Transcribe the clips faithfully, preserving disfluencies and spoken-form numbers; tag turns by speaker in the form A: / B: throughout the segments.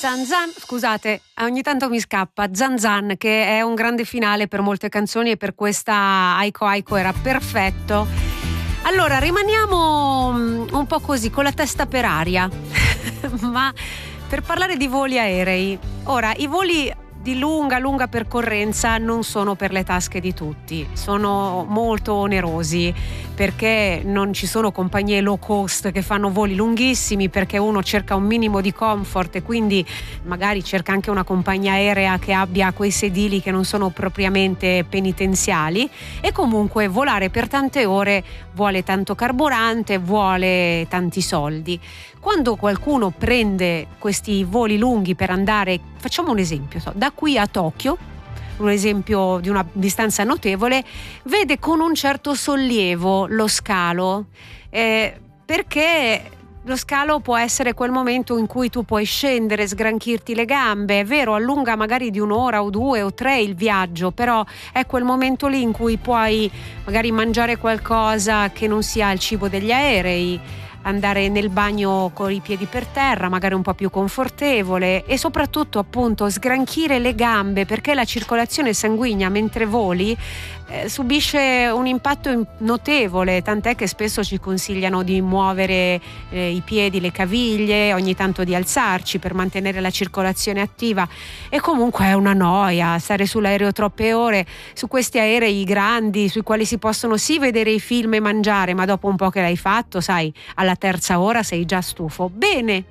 A: Zan Zan, scusate, ogni tanto mi scappa, Zan Zan, che è un grande finale per molte canzoni e per questa Aiko Aiko era perfetto. Allora, rimaniamo un po' così, con la testa per aria, ma per parlare di voli aerei. Ora, i voli di lunga, lunga percorrenza non sono per le tasche di tutti, sono molto onerosi perché non ci sono compagnie low cost che fanno voli lunghissimi, perché uno cerca un minimo di comfort e quindi magari cerca anche una compagnia aerea che abbia quei sedili che non sono propriamente penitenziali, e comunque volare per tante ore vuole tanto carburante, vuole tanti soldi. Quando qualcuno prende questi voli lunghi per andare, facciamo un esempio, da qui a Tokyo, un esempio di una distanza notevole, vede con un certo sollievo lo scalo, eh, perché lo scalo può essere quel momento in cui tu puoi scendere, sgranchirti le gambe, è vero, allunga magari di un'ora o due o tre il viaggio, però è quel momento lì in cui puoi magari mangiare qualcosa che non sia il cibo degli aerei, andare nel bagno con i piedi per terra, magari un po' più confortevole, e soprattutto appunto sgranchire le gambe, perché la circolazione sanguigna mentre voli eh, subisce un impatto notevole, tant'è che spesso ci consigliano di muovere eh, i piedi, le caviglie, ogni tanto di alzarci per mantenere la circolazione attiva. E comunque è una noia stare sull'aereo troppe ore, su questi aerei grandi sui quali si possono sì vedere i film e mangiare, ma dopo un po' che l'hai fatto, sai, alla terza ora sei già stufo. Bene,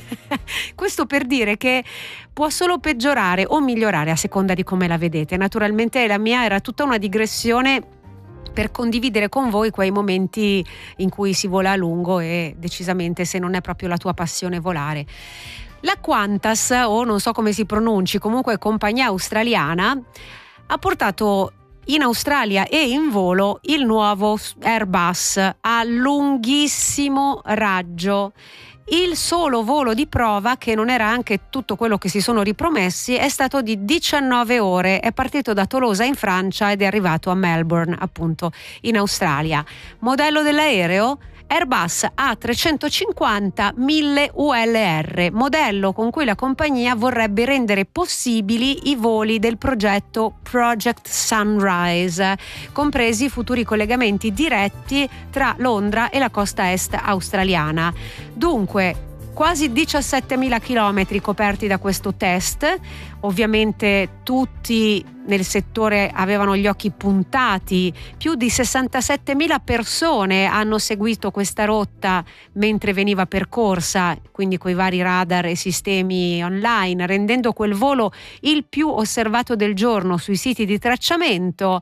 A: questo per dire che può solo peggiorare o migliorare a seconda di come la vedete. Naturalmente la mia era tutta una digressione per condividere con voi quei momenti in cui si vola a lungo, e decisamente se non è proprio la tua passione volare. La Qantas, o non so come si pronunci, comunque compagnia australiana, ha portato in Australia e in volo il nuovo Airbus a lunghissimo raggio. Il solo volo di prova, che non era anche tutto quello che si sono ripromessi, è stato di diciannove ore. È partito da Tolosa in Francia ed è arrivato a Melbourne, appunto, in Australia. Modello dell'aereo? Airbus A trecentocinquanta mille U L R, modello con cui la compagnia vorrebbe rendere possibili i voli del progetto Project Sunrise, compresi futuri collegamenti diretti tra Londra e la costa est australiana. Dunque, quasi diciassettemila chilometri coperti da questo test. Ovviamente tutti nel settore avevano gli occhi puntati, più di sessantasettemila persone hanno seguito questa rotta mentre veniva percorsa, quindi coi vari radar e sistemi online, rendendo quel volo il più osservato del giorno sui siti di tracciamento.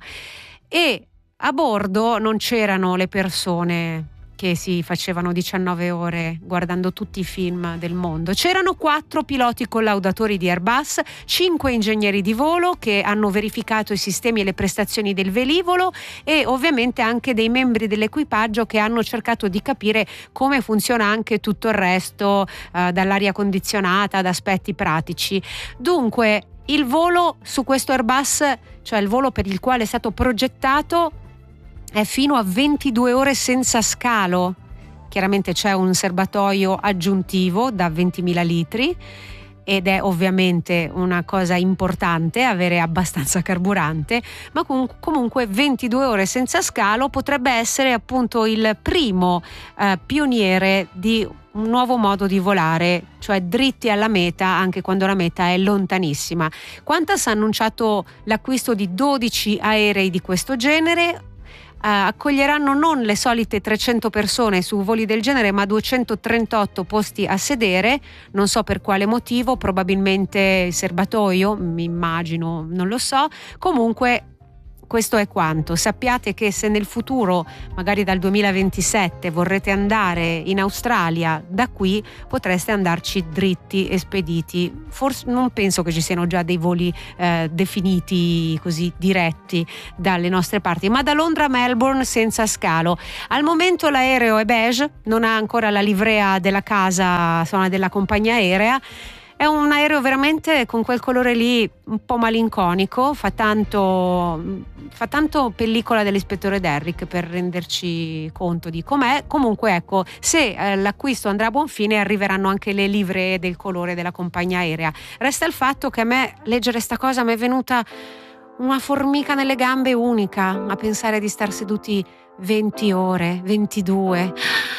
A: E a bordo non c'erano le persone che si facevano diciannove ore guardando tutti i film del mondo. C'erano quattro piloti collaudatori di Airbus, cinque ingegneri di volo che hanno verificato i sistemi e le prestazioni del velivolo, e ovviamente anche dei membri dell'equipaggio che hanno cercato di capire come funziona anche tutto il resto, eh, dall'aria condizionata ad aspetti pratici. Dunque, il volo su questo Airbus, cioè il volo per il quale è stato progettato, è fino a ventidue ore senza scalo. Chiaramente c'è un serbatoio aggiuntivo da ventimila litri, ed è ovviamente una cosa importante avere abbastanza carburante, ma com- comunque ventidue ore senza scalo potrebbe essere appunto il primo eh, pioniere di un nuovo modo di volare, cioè dritti alla meta anche quando la meta è lontanissima. Qantas ha annunciato l'acquisto di dodici aerei di questo genere. Uh, accoglieranno non le solite trecento persone su voli del genere, ma duecentotrentotto posti a sedere. Non so per quale motivo, probabilmente il serbatoio, mi immagino, non lo so. Comunque questo è quanto. Sappiate che se nel futuro, magari dal duemilaventisette, vorrete andare in Australia da qui, potreste andarci dritti e spediti. Forse non penso che ci siano già dei voli eh, definiti così diretti dalle nostre parti, ma da Londra a Melbourne senza scalo. Al momento l'aereo è beige, non ha ancora la livrea della casa, insomma, della compagnia aerea. È un aereo veramente con quel colore lì un po' malinconico, fa tanto, fa tanto pellicola dell'ispettore Derrick per renderci conto di com'è. Comunque ecco, se eh, l'acquisto andrà a buon fine arriveranno anche le livree del colore della compagnia aerea. Resta il fatto che a me leggere sta cosa mi è venuta una formica nelle gambe unica a pensare di star seduti venti ore, ventidue.